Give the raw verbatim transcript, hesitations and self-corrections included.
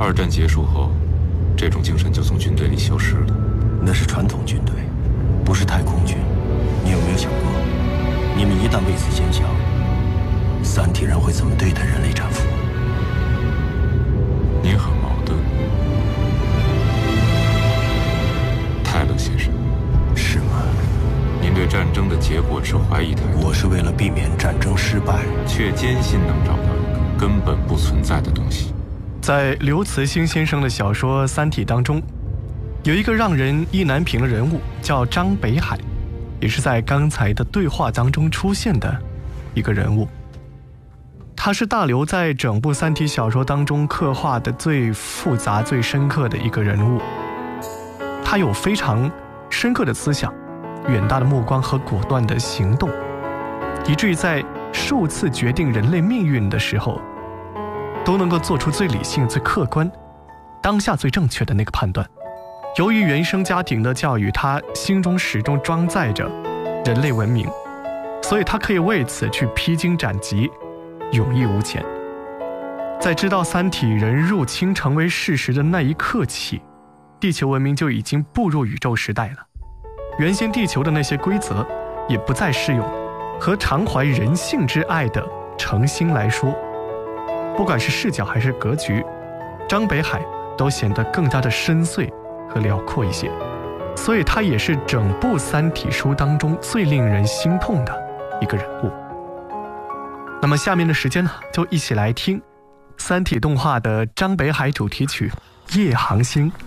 二战结束后，这种精神就从军队里消失了。 那是传统军队，不是太空军。你有没有想过，你们一旦为此坚强，三体人会怎么对待人类战俘？ 您很矛盾，泰勒先生。 是吗？ 您对战争的结果持怀疑态度。 我是为了避免战争失败， 却坚信能找到一个根本不存在的东西。 在刘慈欣先生的小说《三体》当中，有一个让人意难平的人物叫张北海，也是在刚才的对话当中出现的一个人物。他是大刘在整部《三体》小说当中刻画的最复杂最深刻的一个人物。他有非常深刻的思想，远大的目光和果断的行动，以至于在数次决定人类命运的时候，都能够做出最理性最客观当下最正确的那个判断。由于原生家庭的教育，他心中始终装载着人类文明，所以他可以为此去披荆斩棘，勇毅无前。在知道三体人入侵成为事实的那一刻起，地球文明就已经步入宇宙时代了。原先地球的那些规则也不再适用，和常怀人性之爱的程心来说，不管是视角还是格局，张北海都显得更加的深邃和辽阔一些，所以他也是整部三体书当中最令人心痛的一个人物。那么下面的时间呢，就一起来听三体动画的张北海主题曲《夜航星》。